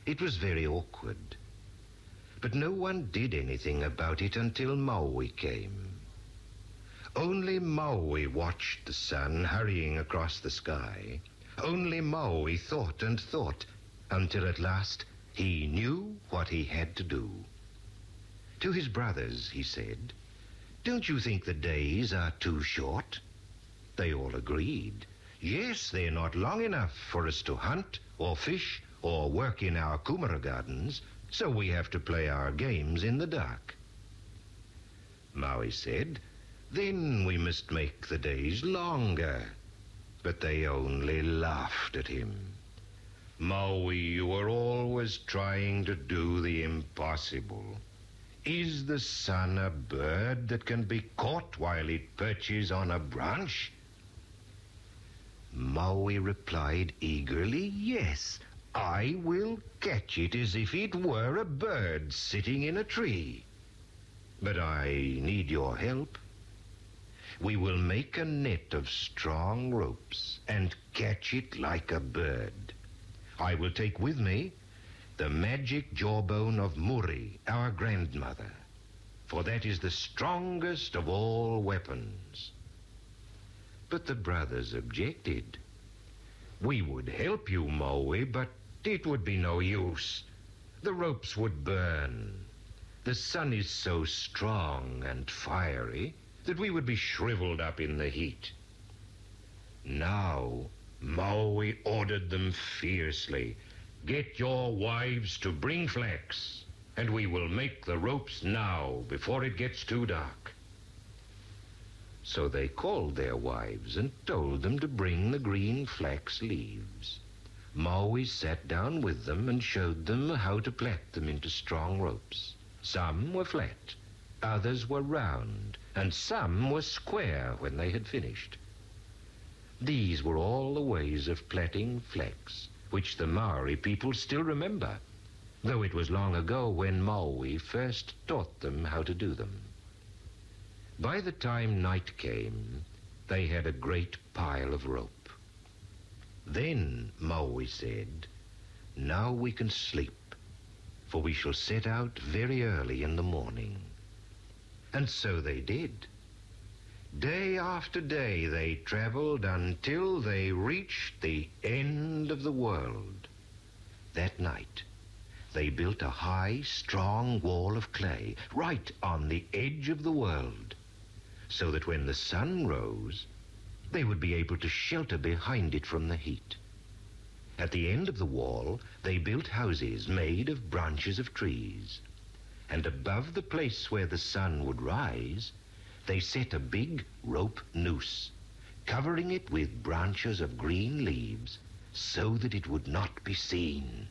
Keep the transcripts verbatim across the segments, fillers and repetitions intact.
It was very awkward. But no one did anything about it until Maui came. Only Maui watched the sun hurrying across the sky. Only Maui thought and thought, until at last he knew what he had to do. To his brothers, he said, "Don't you think the days are too short?" They all agreed. Yes, they're not long enough for us to hunt or fish or work in our kumara gardens, so we have to play our games in the dark. Maui said, "Then we must make the days longer." But they only laughed at him. "Maui, you are always trying to do the impossible. Is the sun a bird that can be caught while it perches on a branch?" Maui replied eagerly, "Yes, I will catch it as if it were a bird sitting in a tree. But I need your help. We will make a net of strong ropes and catch it like a bird. I will take with me the magic jawbone of Muri, our grandmother, for that is the strongest of all weapons." But the brothers objected. "We would help you, Maui, but it would be no use. The ropes would burn. The sun is so strong and fiery that we would be shriveled up in the heat." Now Maui ordered them fiercely, "Get your wives to bring flax, and we will make the ropes now before it gets too dark." So they called their wives and told them to bring the green flax leaves. Maui sat down with them and showed them how to plait them into strong ropes. Some were flat, others were round, and some were square when they had finished. These were all the ways of plaiting flax, which the Maori people still remember, though it was long ago when Maui first taught them how to do them. By the time night came, they had a great pile of rope. Then Maui said, "Now we can sleep, for we shall set out very early in the morning." And so they did. Day after day they traveled until they reached the end of the world. That night they built a high, strong wall of clay right on the edge of the world, so that when the sun rose, they would be able to shelter behind it from the heat. At the end of the wall, they built houses made of branches of trees, and above the place where the sun would rise, they set a big rope noose, covering it with branches of green leaves so that it would not be seen.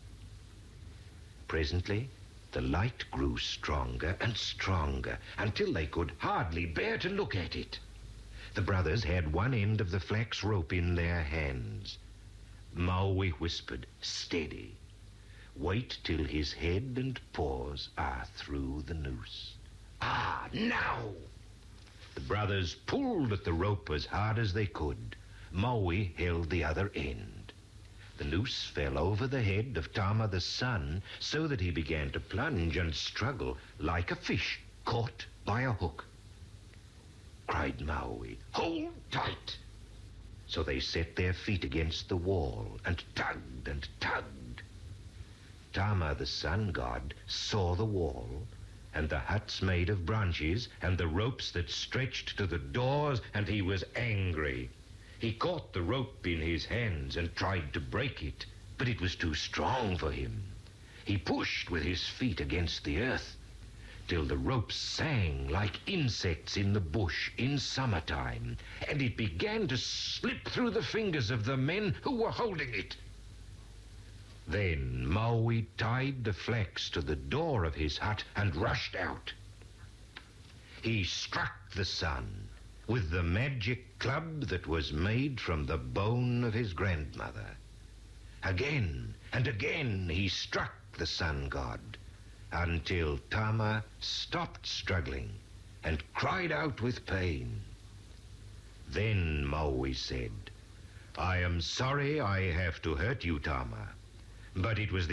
Presently, the light grew stronger and stronger until they could hardly bear to look at it. The brothers had one end of the flax rope in their hands. Maui whispered, "Steady. Wait till his head and paws are through the noose. Ah, now!" The brothers pulled at the rope as hard as they could. Maui held the other end. The noose fell over the head of Tama the sun, so that he began to plunge and struggle like a fish caught by a hook. Cried Maui, "Hold tight!" So they set their feet against the wall and tugged and tugged. Tama the sun god saw the wall and the huts made of branches and the ropes that stretched to the doors, and he was angry. He caught the rope in his hands and tried to break it, but it was too strong for him. He pushed with his feet against the earth till the ropes sang like insects in the bush in summertime, and it began to slip through the fingers of the men who were holding it. Then Maui tied the flax to the door of his hut and rushed out. He struck the sun with the magic club that was made from the bone of his grandmother. Again and again he struck the sun god until Tama stopped struggling and cried out with pain. Then Maui said, "I am sorry I have to hurt you, Tama, but it was the